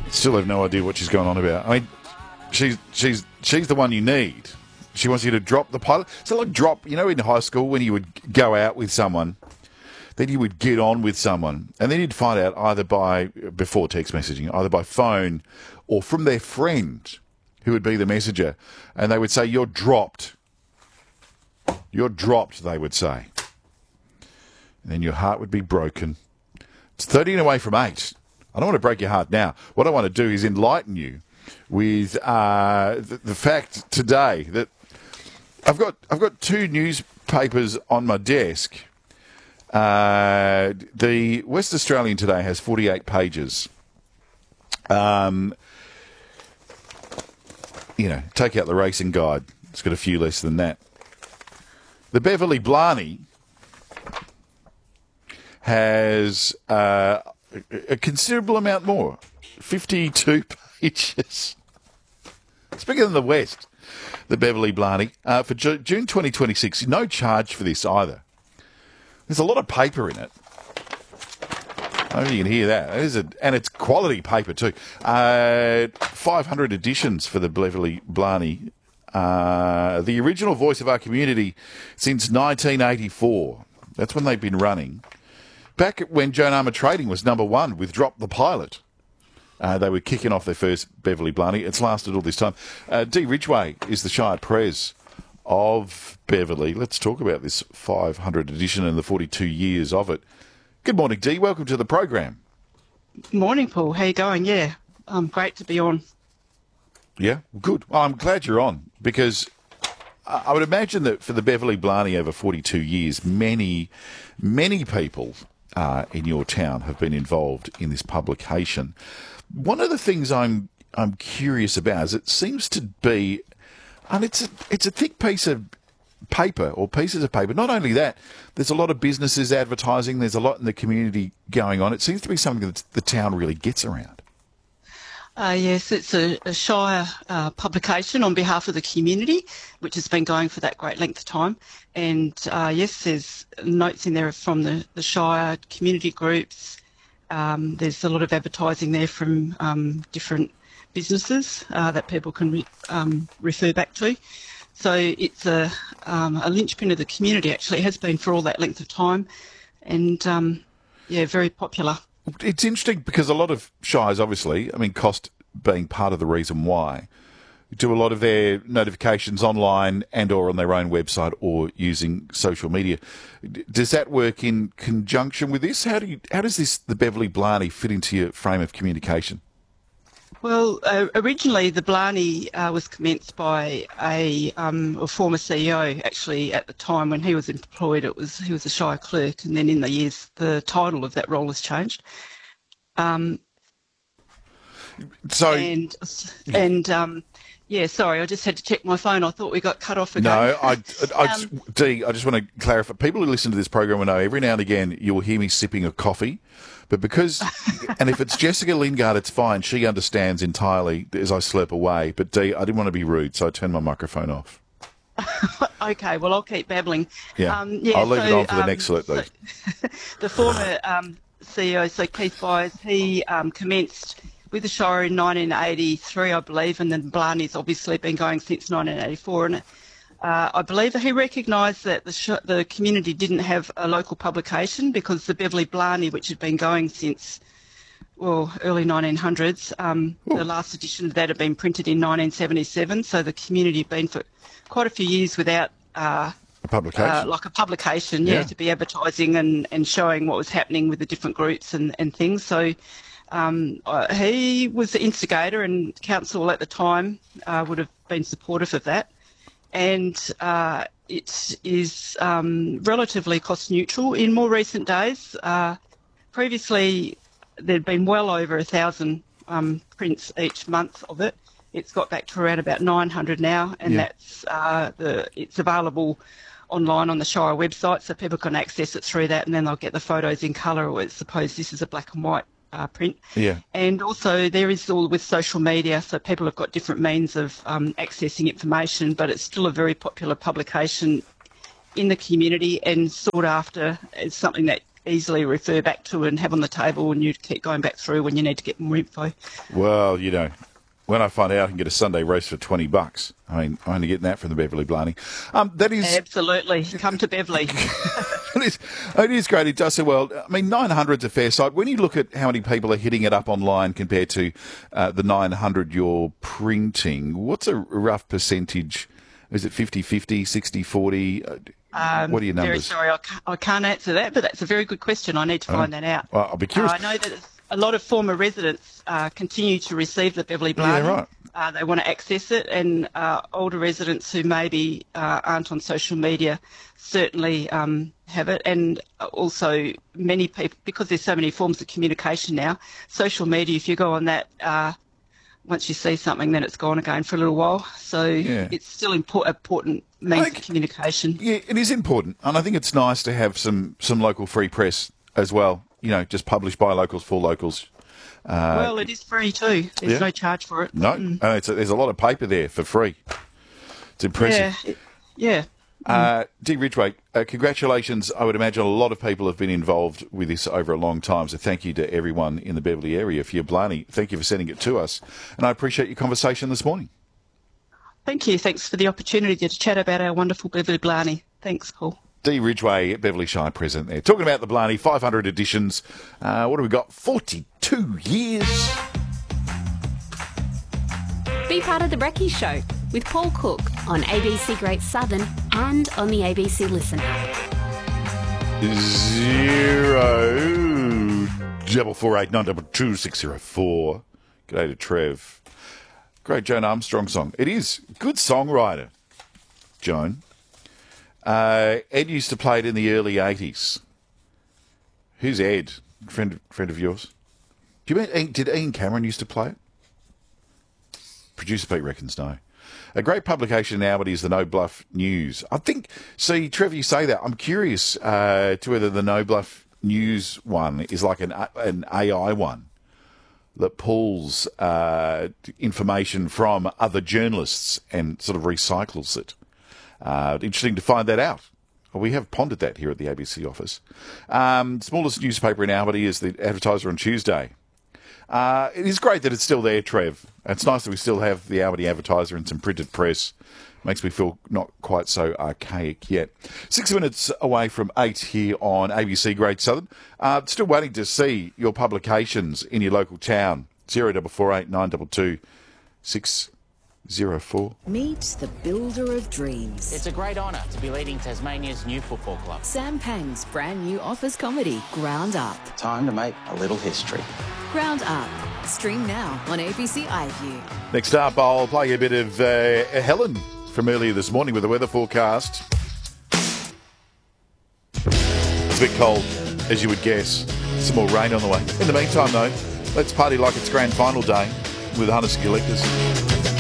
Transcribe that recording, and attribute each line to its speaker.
Speaker 1: Still have no idea what she's going on about. I mean, she's the one you need. She wants you to drop the pilot. So like drop, in high school when you would go out with someone, then you would get on with someone, and then you'd find out before text messaging, either by phone or from their friend who would be the messenger, and they would say, "You're dropped. You're dropped," they would say. And then your heart would be broken. It's 13 away from 8. I don't want to break your heart now. What I want to do is enlighten you with the fact today that I've got two newspapers on my desk. The West Australian today has 48 pages. Take out the racing guide. It's got a few less than that. The Beverly Blarney has a considerable amount more. 52 pages. It's bigger than the West, the Beverly Blarney. For June 2026, no charge for this either. There's a lot of paper in it. I don't know if you can hear that. And it's quality paper too. 500 editions for the Beverly Blarney. The original voice of our community since 1984. That's when they've been running. Back when Joan Armour Trading was number one with Drop the Pilot. They were kicking off their first Beverly Blarney. It's lasted all this time. Dee Ridgway is the Shire Pres of Beverly. Let's talk about this 500 edition and the 42 years of it. Good morning, Dee. Welcome to the program.
Speaker 2: Morning, Paul. How you going? Yeah, great to be on.
Speaker 1: Yeah, good. Well, I'm glad you're on because I would imagine that for the Beverly Blarney over 42 years, many people in your town have been involved in this publication. One of the things I'm curious about is it seems to be, and it's a thick piece of paper or pieces of paper. Not only that, there's a lot of businesses advertising. There's a lot in the community going on. It seems to be something that the town really gets around.
Speaker 2: Yes, it's a Shire publication on behalf of the community, which has been going for that great length of time. And yes, there's notes in there from the Shire community groups. There's a lot of advertising there from different businesses that people can refer back to. So it's a linchpin of the community, actually. It has been for all that length of time. And, very popular.
Speaker 1: It's interesting because a lot of shires, obviously, cost being part of the reason why, do a lot of their notifications online and or on their own website or using social media. Does that work in conjunction with this? How does the Beverly Blarney fit into your frame of communication?
Speaker 2: Well, originally the Blarney was commenced by a former CEO. Actually, at the time when he was employed, he was a Shire clerk, and then in the years the title of that role has changed. Sorry, I just had to check my phone. I thought we got cut off again.
Speaker 1: No, Dee, I just want to clarify. People who listen to this program will know every now and again you will hear me sipping a coffee. But and if it's Jessica Lingard, it's fine. She understands entirely as I slurp away. But Dee, I didn't want to be rude, so I turned my microphone off.
Speaker 2: Okay, well, I'll keep babbling.
Speaker 1: Yeah, I'll leave it on for the next slurp, though.
Speaker 2: The former CEO, so Keith Byers, he commenced with the Shire in 1983, I believe, and then Blarney's obviously been going since 1984. And I believe that he recognised that the community didn't have a local publication because the Beverly Blarney, which had been going since, early 1900s, the last edition of that had been printed in 1977, so the community had been for quite a few years without
Speaker 1: a publication.
Speaker 2: Like a publication, to be advertising and showing what was happening with the different groups and things. So he was the instigator, and council at the time would have been supportive of that. And it is relatively cost neutral. In more recent days, previously there'd been well over 1,000 prints each month of it. It's got back to around about 900 now, and that's it's available online on the Shire website, so people can access it through that, and then they'll get the photos in colour, or suppose this is a black and white print. Yeah. And also there is all with social media, so people have got different means of accessing information, but it's still a very popular publication in the community and sought after as something that easily refer back to and have on the table, and you keep going back through when you need to get more info.
Speaker 1: Well, when I find out I can get a Sunday roast for $20, I mean, I'm only getting that from the Beverly Blarney. That is
Speaker 2: absolutely come to Beverly.
Speaker 1: It is great. It does so well. I mean, 900's a fair sight. When you look at how many people are hitting it up online compared to the 900 you're printing, what's a rough percentage? Is it 50-50, 60-40? What are your numbers?
Speaker 2: Very sorry, I can't answer that, but that's a very good question. I need to find that out.
Speaker 1: Well, I'll be curious.
Speaker 2: I know that a lot of former residents continue to receive the Beverly Blarney.
Speaker 1: Yeah, right.
Speaker 2: They want to access it, and older residents who maybe aren't on social media certainly have it. And also many people, because there's so many forms of communication now, social media, if you go on that, once you see something, then it's gone again for a little while. So it's still important means of communication.
Speaker 1: Yeah, it is important. And I think it's nice to have some local free press as well, just published by locals for locals.
Speaker 2: Well, it is free too. There's no charge for it.
Speaker 1: No, there's a lot of paper there for free. It's impressive.
Speaker 2: Yeah.
Speaker 1: Dee Ridgway, congratulations. I would imagine a lot of people have been involved with this over a long time, so thank you to everyone in the Beverly area for your Blarney. Thank you for sending it to us, and I appreciate your conversation this morning. Thank you.
Speaker 2: Thanks for the opportunity to chat about our wonderful Beverly Blarney. Thanks, Paul.
Speaker 1: Dee Ridgway, Beverly Shire president there. Talking about the Blarney, 500 editions. What have we got? 42 years.
Speaker 3: Be part of the Brekkie Show with Paul Cook on ABC Great Southern and on the ABC Listen app.
Speaker 1: 0448922604. G'day to Trev. Great Joan Armstrong song. It is. Good songwriter, Joan. Ed used to play it in the early 80s. Who's Ed? Friend of yours? Did Ian Cameron used to play it? Producer Pete reckons no. A great publication now, but is the No Bluff News. I think, see, Trevor, you say that. I'm curious to whether the No Bluff News one is like an AI one that pulls information from other journalists and sort of recycles it. Interesting to find that out. We have pondered that here at the ABC office. Smallest newspaper in Albany is the Advertiser on Tuesday. It is great that it's still there, Trev. It's nice that we still have the Albany Advertiser and some printed press. Makes me feel not quite so archaic yet. 6 minutes away from 8 here on ABC Great Southern. Still waiting to see your publications in your local town. 0448 922 604.
Speaker 4: Meet the builder of dreams.
Speaker 5: It's a great honour to be leading Tasmania's new football club.
Speaker 4: Sam Pang's brand new office comedy, Ground Up.
Speaker 5: Time to make a little history.
Speaker 4: Ground Up. Stream now on ABC iView.
Speaker 1: Next up, I'll play a bit of Helen from earlier this morning with the weather forecast. It's a bit cold, as you would guess. Some more rain on the way. In the meantime, though, let's party like it's grand final day with the Hunters Collectors.